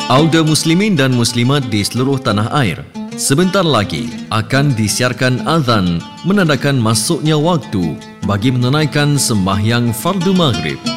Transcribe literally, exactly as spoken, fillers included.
Auda muslimin dan muslimat di seluruh tanah air, sebentar lagi akan disiarkan azan menandakan masuknya waktu bagi menunaikan sembahyang fardu maghrib.